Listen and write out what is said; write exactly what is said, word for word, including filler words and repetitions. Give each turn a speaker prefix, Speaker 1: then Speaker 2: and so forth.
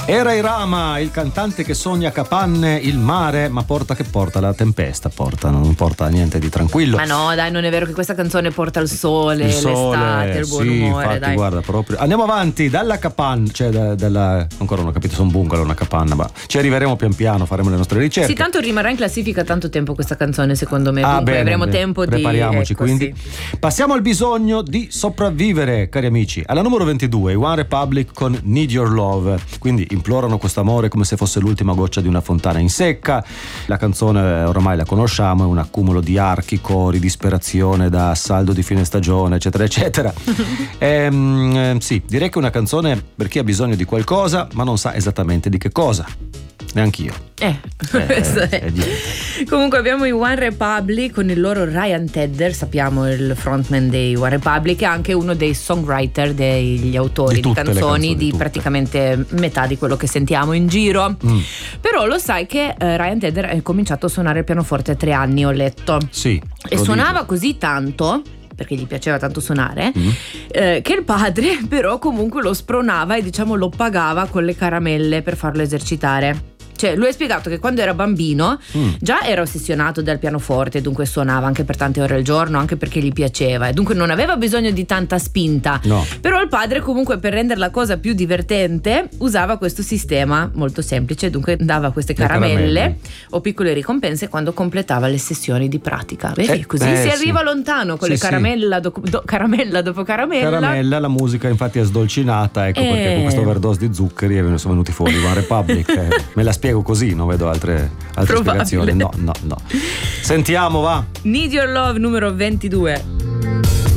Speaker 1: Era Irama, il cantante che sogna capanne, il mare, ma porta che porta la tempesta, porta, non porta niente di tranquillo.
Speaker 2: Ma no, dai, non è vero che questa canzone porta il sole,
Speaker 1: il sole,
Speaker 2: l'estate, il buon
Speaker 1: sì,
Speaker 2: umore,
Speaker 1: infatti,
Speaker 2: dai.
Speaker 1: Guarda, proprio. Andiamo avanti, dalla capanna, cioè da, dalla, ancora non ho capito se è un bungalow o una capanna, ma ci arriveremo pian piano, faremo le nostre ricerche.
Speaker 2: Sì, tanto rimarrà in classifica tanto tempo questa canzone, secondo me.
Speaker 1: Ah,
Speaker 2: Comunque
Speaker 1: bene,
Speaker 2: avremo
Speaker 1: bene.
Speaker 2: tempo
Speaker 1: Prepariamoci,
Speaker 2: di ecco,
Speaker 1: quindi.
Speaker 2: Sì.
Speaker 1: Passiamo al bisogno di sopravvivere, cari amici. Alla numero ventidue, i One Republic con Need Your Love. Quindi implorano questo amore come se fosse l'ultima goccia di una fontana in secca. La canzone ormai la conosciamo, è un accumulo di archi, cori, disperazione da saldo di fine stagione, eccetera eccetera. ehm, sì, direi che è una canzone per chi ha bisogno di qualcosa ma non sa esattamente di che cosa. Neanch'io.
Speaker 2: Eh,
Speaker 1: eh,
Speaker 2: questo
Speaker 1: eh,
Speaker 2: è.
Speaker 1: è niente.
Speaker 2: Comunque abbiamo i One Republic con il loro Ryan Tedder, sappiamo il frontman dei One Republic, è anche uno dei songwriter, degli autori
Speaker 1: Di
Speaker 2: di,
Speaker 1: tutte le
Speaker 2: canzoni,
Speaker 1: canzoni,
Speaker 2: di
Speaker 1: tutte.
Speaker 2: praticamente metà di quello che sentiamo in giro.
Speaker 1: Mm.
Speaker 2: Però lo sai che eh, Ryan Tedder ha cominciato a suonare il pianoforte a tre anni, ho letto.
Speaker 1: Sì.
Speaker 2: E
Speaker 1: lo
Speaker 2: suonava
Speaker 1: dico.
Speaker 2: così tanto, perché gli piaceva tanto suonare,
Speaker 1: Mm.
Speaker 2: eh, che il padre però comunque lo spronava e diciamo lo pagava con le caramelle per farlo esercitare. Cioè lui ha spiegato che quando era bambino
Speaker 1: Mm.
Speaker 2: già era ossessionato dal pianoforte, dunque suonava anche per tante ore al giorno, anche perché gli piaceva e dunque non aveva bisogno di tanta spinta.
Speaker 1: No.
Speaker 2: Però il padre comunque, per rendere la cosa più divertente, usava questo sistema molto semplice, dunque dava queste
Speaker 1: Le
Speaker 2: caramelle,
Speaker 1: caramelle.
Speaker 2: o piccole ricompense quando completava le sessioni di pratica. Vedi,
Speaker 1: Eh,
Speaker 2: così
Speaker 1: eh,
Speaker 2: si
Speaker 1: sì.
Speaker 2: arriva lontano con
Speaker 1: Sì,
Speaker 2: le
Speaker 1: sì.
Speaker 2: caramella, dopo, do- caramella dopo caramella.
Speaker 1: Caramella, la musica infatti è sdolcinata, ecco
Speaker 2: Eh.
Speaker 1: perché con questo overdose di zuccheri sono venuti fuori One Republic. eh. Me la spiego così, non vedo altre, altre
Speaker 2: Probabile.
Speaker 1: spiegazioni. No, no, no. Sentiamo, va.
Speaker 2: Need Your Love numero ventidue.